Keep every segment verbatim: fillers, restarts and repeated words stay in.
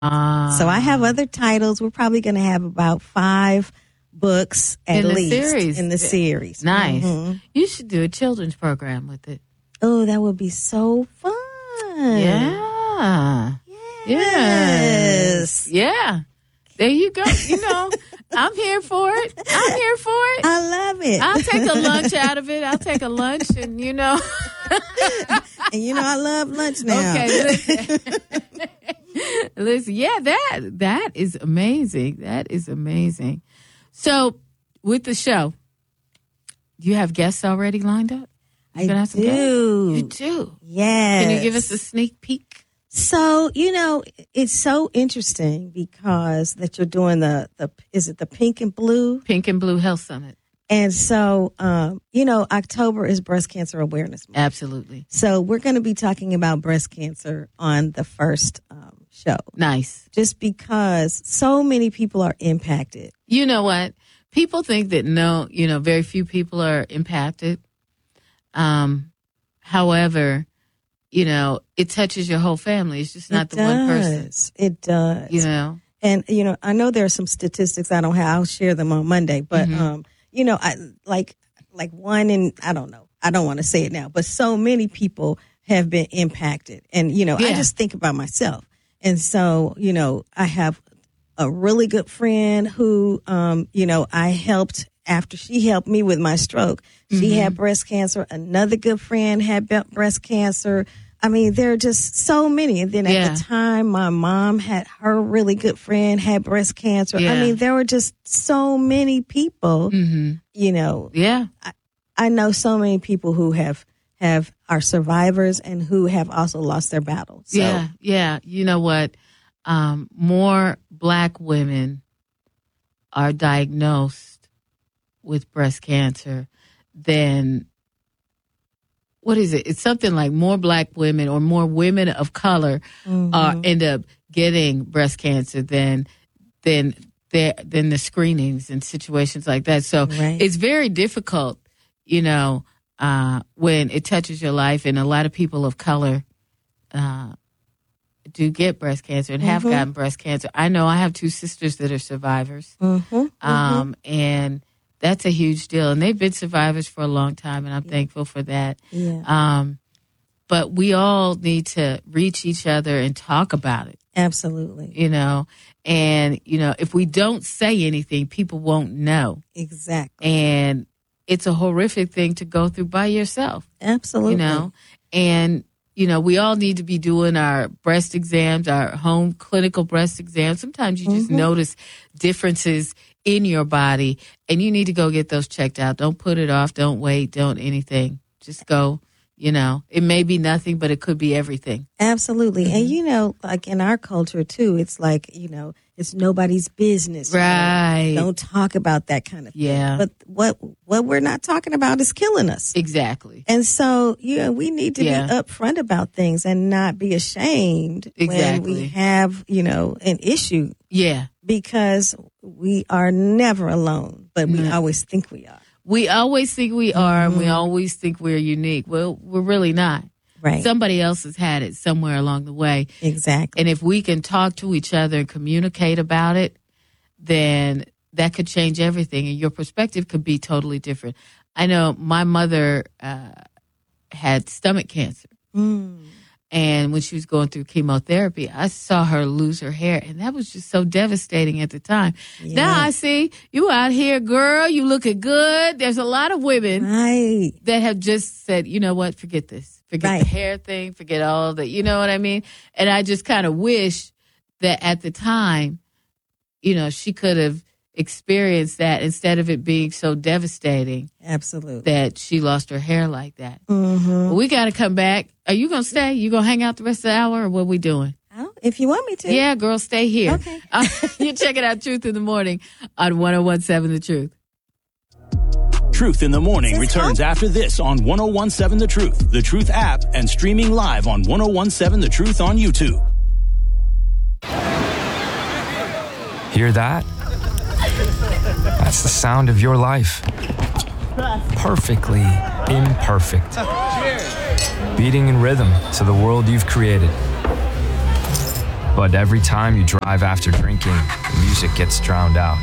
Uh, so I have other titles. We're probably going to have about five books at in the least series. in the series. Nice. Mm-hmm. You should do a children's program with it. Oh, that would be so fun. Yeah. Yes. Yeah. There you go. You know, I'm here for it. I'm here for it. I love it. I'll take a lunch out of it. I'll take a lunch and, you know. And you know I love lunch now. Okay, listen. Listen, yeah, that that is amazing. That is amazing. So, with the show, do you have guests already lined up? You I gonna have some do. guests? You do? Yes. Can you give us a sneak peek? So, you know, it's so interesting because that you're doing the, the is it the Pink and Blue? Pink and Blue Health Summit. And so, um, you know, October is Breast Cancer Awareness Month. Absolutely. So we're going to be talking about breast cancer on the first um, show. Nice. Just because so many people are impacted. You know what? People think that no, you know, very few people are impacted. Um, however, you know, it touches your whole family. It's just not It the does. one person. It does. You know? And, you know, I know there are some statistics I don't have. I'll share them on Monday. But, Mm-hmm. um, you know, I like like one in, I don't know. I don't want to say it now. But so many people have been impacted. And, you know, I Yeah. just think about myself. And so, you know, I have a really good friend who, um, you know, I helped after she helped me with my stroke. She Mm-hmm. had breast cancer. Another good friend had be- breast cancer. I mean, there are just so many. And then at Yeah. the time, my mom had her really good friend had breast cancer. Yeah. I mean, there were just so many people, Mm-hmm. you know, Yeah. I know so many people who have, have are survivors and who have also lost their battle. So, Yeah. Yeah. You know what? Um, more black women are diagnosed with breast cancer than, what is it? It's something like more black women or more women of color mhm. are end up getting breast cancer than than their than the screenings and situations like that. So Right. it's very difficult, you know, uh, when it touches your life, and a lot of people of color uh, do get breast cancer and have Mhm. gotten breast cancer. I know I have two sisters that are survivors, Mhm, um, and that's a huge deal. And they've been survivors for a long time, and I'm thankful for that. yeah, Um, but we all need to reach each other and talk about it, absolutely. you know. And, you know, if we don't say anything, people won't know. Exactly. And it's a horrific thing to go through by yourself, Absolutely. you know. And, you know, we all need to be doing our breast exams, our home clinical breast exams. Sometimes you just Mhm. notice differences in your body, and you need to go get those checked out. Don't put it off. Don't wait. Don't anything. Just go. You know, it may be nothing, but it could be everything. Absolutely. And, Mm-hmm. you know, like in our culture, too, it's like, you know, it's nobody's business. you know. Right. Don't talk about that kind of thing. Yeah. But what what we're not talking about is killing us. Exactly. And so, you know, we need to Yeah. be upfront about things and not be ashamed when Exactly. we have, you know, an issue, Yeah. because we are never alone, but we Mm. always think we are. We always think we are, and we Mhm. always think we're unique. Well, we're really not. Right. Somebody else has had it somewhere along the way. Exactly. And if we can talk to each other and communicate about it, then that could change everything, and your perspective could be totally different. I know my mother uh, had stomach cancer, Mm. and when she was going through chemotherapy, I saw her lose her hair, and that was just so devastating at the time. Now I Yes. see you out here, girl, you looking good. There's a lot of women Right. that have just said, you know what, forget this. Forget Right. the hair thing, forget all that, you know what I mean? And I just kind of wish that at the time, you know, she could have experienced that instead of it being so devastating Absolutely. that she lost her hair like that. Mm-hmm. But we got to come back. Are you going to stay? You going to hang out the rest of the hour, or what we doing? Oh, if you want me to. Yeah, girl, stay here. Okay. Uh, you check it out, Truth in the Morning on one oh one seven The Truth. Truth in the Morning Is this returns on? after this on one oh one seven The Truth, The Truth app, and streaming live on one oh one seven The Truth on YouTube. Hear that? That's the sound of your life. Perfectly imperfect. Beating in rhythm to the world you've created. But every time you drive after drinking, the music gets drowned out.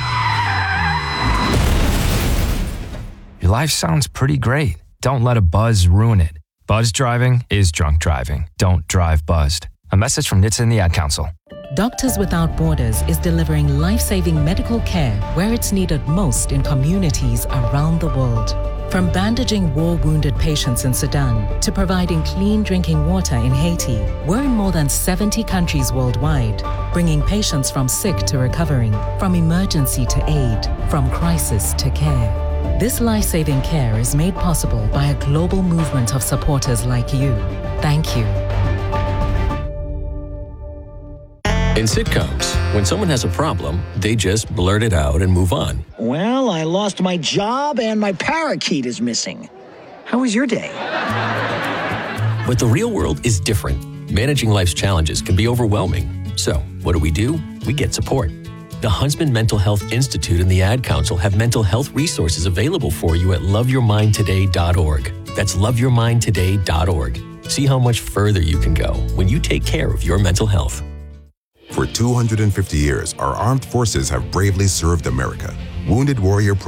Your life sounds pretty great. Don't let a buzz ruin it. Buzz driving is drunk driving. Don't drive buzzed. A message from N H T S A and the Ad Council. Doctors Without Borders is delivering life-saving medical care where it's needed most in communities around the world. From bandaging war-wounded patients in Sudan to providing clean drinking water in Haiti, we're in more than seventy countries worldwide, bringing patients from sick to recovering, from emergency to aid, from crisis to care. This life-saving care is made possible by a global movement of supporters like you. Thank you. In sitcoms, when someone has a problem, they just blurt it out and move on. Well, I lost my job and my parakeet is missing. How was your day? But the real world is different. Managing life's challenges can be overwhelming. So, what do we do? We get support. The Huntsman Mental Health Institute and the Ad Council have mental health resources available for you at love your mind today dot org. That's love your mind today dot org. See how much further you can go when you take care of your mental health. For two hundred fifty years, our armed forces have bravely served America. Wounded Warrior